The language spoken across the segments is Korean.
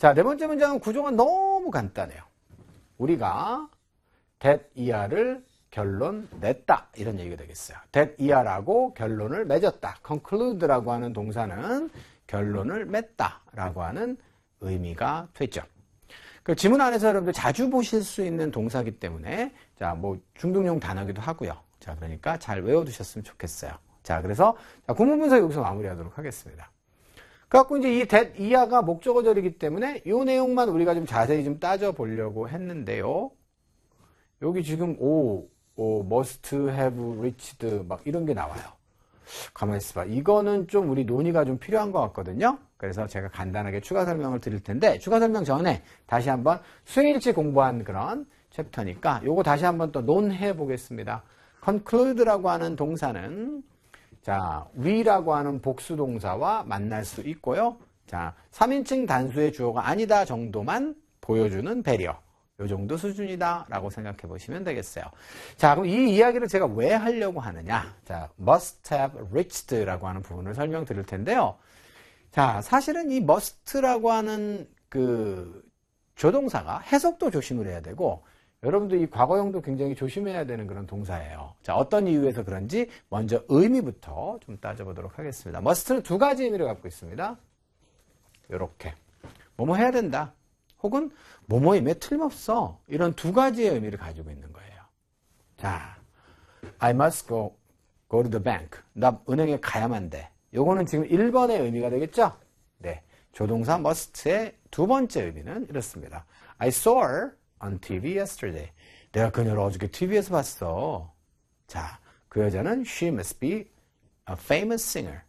자, 네 번째 문장은 구조가 너무 간단해요. 우리가 that year를 결론 냈다 이런 얘기가 되겠어요. that year라고 결론을 맺었다. conclude라고 하는 동사는 결론을 맺다라고 하는 의미가 되죠. 그 지문 안에서 여러분들 자주 보실 수 있는 동사이기 때문에 자, 뭐 중등용 단어기도 하고요. 자, 그러니까 잘 외워두셨으면 좋겠어요. 자, 그래서 자, 구문 분석 여기서 마무리하도록 하겠습니다. 그래갖고 이제 이 that year가 목적어절이기 때문에 이 내용만 우리가 좀 자세히 좀 따져보려고 했는데요. 여기 지금 must have reached 막 이런 게 나와요. 가만히 있어봐. 이거는 좀 우리 논의가 좀 필요한 것 같거든요. 그래서 제가 간단하게 추가 설명을 드릴 텐데 추가 설명 전에 다시 한번 수요일치 공부한 그런 챕터니까 요거 다시 한번 또 논해 보겠습니다. conclude라고 하는 동사는 자, we라고 하는 복수 동사와 만날 수 있고요. 자, 3인칭 단수의 주어가 아니다 정도만 보여주는 배려. 요 정도 수준이다 라고 생각해 보시면 되겠어요. 자, 그럼 이 이야기를 제가 왜 하려고 하느냐. 자, must have reached 라고 하는 부분을 설명드릴 텐데요. 자, 사실은 이 must라고 하는 그 조동사가 해석도 조심을 해야 되고 여러분들 이 과거형도 굉장히 조심해야 되는 그런 동사예요. 자, 어떤 이유에서 그런지 먼저 의미부터 좀 따져보도록 하겠습니다. must는 두 가지 의미를 갖고 있습니다. 요렇게. 뭐뭐 해야 된다. 혹은 뭐뭐임에 틀림없어. 이런 두 가지의 의미를 가지고 있는 거예요. 자, I must go to the bank. 나 은행에 가야만 돼. 요거는 지금 1번의 의미가 되겠죠? 네. 조동사 must의 두 번째 의미는 이렇습니다. I saw her on TV yesterday. 내가 그녀를 어저께 TV에서 봤어. 자, 그 여자는 she must be a famous singer.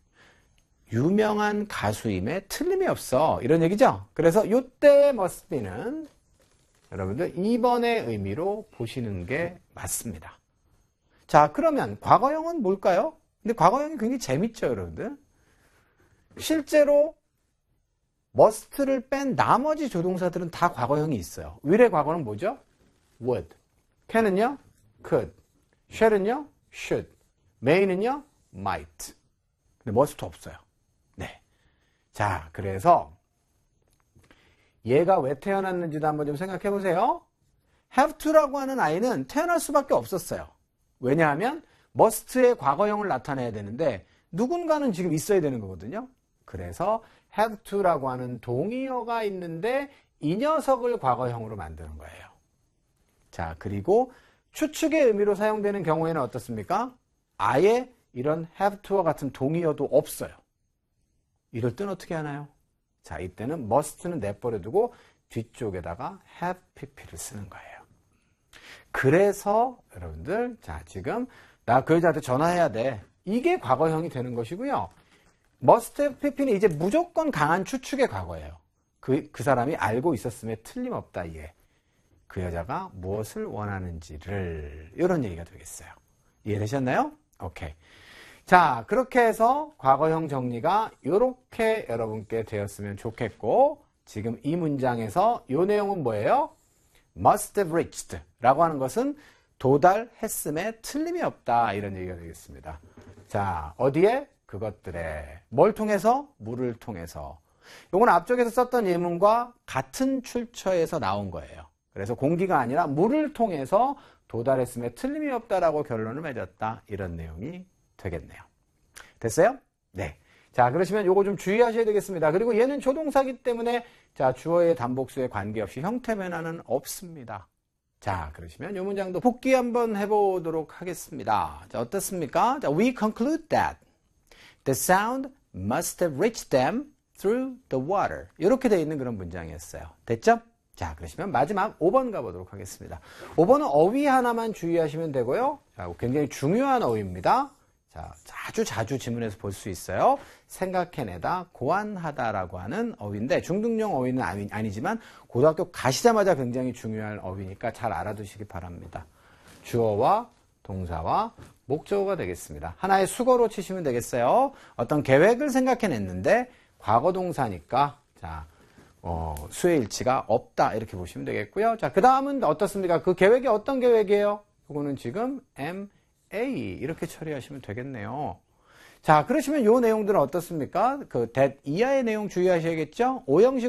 유명한 가수임에 틀림이 없어. 이런 얘기죠? 그래서 요때 must be는 여러분들 2번의 의미로 보시는 게 맞습니다. 자, 그러면 과거형은 뭘까요? 근데 과거형이 굉장히 재밌죠, 여러분들? 실제로 must를 뺀 나머지 조동사들은 다 과거형이 있어요. will의 과거는 뭐죠? would. can은요? could. shall은요? should. may는요? might. 근데 must 없어요. 네. 자, 그래서 얘가 왜 태어났는지도 한번 좀 생각해 보세요. have to라고 하는 아이는 태어날 수밖에 없었어요. 왜냐하면 must의 과거형을 나타내야 되는데 누군가는 지금 있어야 되는 거거든요. 그래서 have to라고 하는 동의어가 있는데 이 녀석을 과거형으로 만드는 거예요. 자, 그리고 추측의 의미로 사용되는 경우에는 어떻습니까? 아예 이런 have to와 같은 동의어도 없어요. 이럴 땐 어떻게 하나요? 자, 이때는 must는 내버려두고 뒤쪽에다가 have pp를 쓰는 거예요. 그래서 여러분들 자, 지금 나 그 여자한테 전화해야 돼. 이게 과거형이 되는 것이고요. must have pp는 이제 무조건 강한 추측의 과거예요. 그 사람이 알고 있었음에 틀림없다. 이해. 그 여자가 무엇을 원하는지를 이런 얘기가 되겠어요. 이해되셨나요? 오케이. 자, 그렇게 해서 과거형 정리가 이렇게 여러분께 되었으면 좋겠고 지금 이 문장에서 이 내용은 뭐예요? must have reached 라고 하는 것은 도달했음에 틀림이 없다 이런 얘기가 되겠습니다. 자, 어디에? 그것들에. 뭘 통해서? 물을 통해서. 이건 앞쪽에서 썼던 예문과 같은 출처에서 나온 거예요. 그래서 공기가 아니라 물을 통해서 도달했음에 틀림이 없다라고 결론을 맺었다. 이런 내용이 되겠네요. 됐어요? 네. 자, 그러시면 요거 좀 주의하셔야 되겠습니다. 그리고 얘는 조동사기 때문에 자, 주어의 단복수에 관계없이 형태 변화는 없습니다. 자, 그러시면 요 문장도 복기 한번 해보도록 하겠습니다. 자, 어떻습니까? 자, we conclude that the sound must have reached them through the water. 이렇게 되어 있는 그런 문장이었어요. 됐죠? 자, 그러시면 마지막 5번 가보도록 하겠습니다. 5번은 어휘 하나만 주의하시면 되고요. 자, 굉장히 중요한 어휘입니다. 자, 자주 지문에서 볼 수 있어요. 생각해내다, 고안하다라고 하는 어휘인데 중등용 어휘는 아니지만 고등학교 가시자마자 굉장히 중요한 어휘니까 잘 알아두시기 바랍니다. 주어와 동사와 목적어가 되겠습니다. 하나의 수거로 치시면 되겠어요. 어떤 계획을 생각해냈는데 과거 동사니까 자, 수의 일치가 없다 이렇게 보시면 되겠고요. 자, 그 다음은 어떻습니까? 그 계획이 어떤 계획이에요? 그거는 지금 MA 이렇게 처리하시면 되겠네요. 자, 그러시면 이 내용들은 어떻습니까? 그 that 이하의 내용 주의하셔야겠죠? O형식